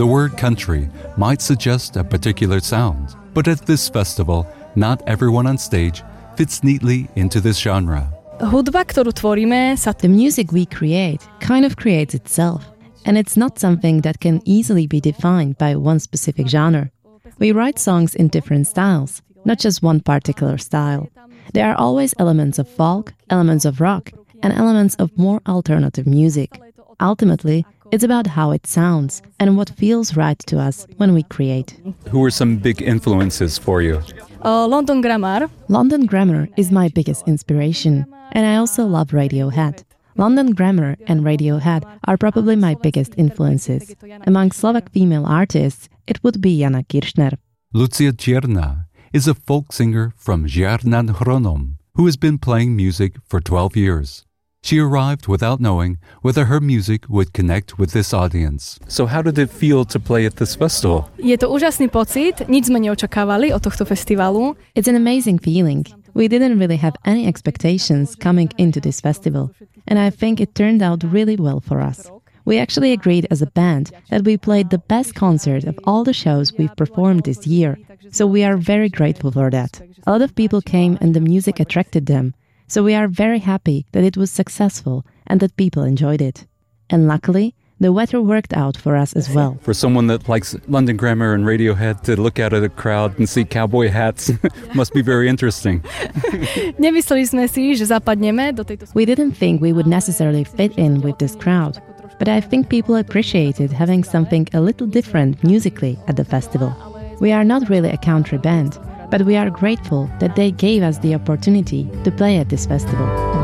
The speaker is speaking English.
The word country might suggest a particular sound, but at this festival, not everyone on stage fits neatly into this genre. Hudba, ktorú tvoríme, The music we create kind of creates itself, and it's not something that can easily be defined by one specific genre. We write songs in different styles, not just one particular style. There are always elements of folk, elements of rock, and elements of more alternative music. Ultimately, it's about how it sounds and what feels right to us when we create. Who are some big influences for you? London Grammar. London Grammar is my biggest inspiration, and I also love Radiohead. London Grammar and Radiohead are probably my biggest influences. Among Slovak female artists, it would be Jana Kiršner. Lucia Čierna is a folk singer from Žiarnan Hronom who has been playing music for 12 years. She arrived without knowing whether her music would connect with this audience. So how did it feel to play at this festival? Je to úžasný pocit, nič sme neočakávali od tohto festivalu. It's an amazing feeling. We didn't really have any expectations coming into this festival, and I think it turned out really well for us. We actually agreed as a band that we played the best concert of all the shows we've performed this year, so we are very grateful for that. A lot of people came and the music attracted them, so we are very happy that it was successful and that people enjoyed it. And luckily, the weather worked out for us as well. For someone that likes London Grammar and Radiohead to look out at a crowd and see cowboy hats must be very interesting. Nemysleli sme si, že zapadneme do tejto... We didn't think we would necessarily fit in with this crowd, but I think people appreciated having something a little different musically at the festival. We are not really a country band, but we are grateful that they gave us the opportunity to play at this festival.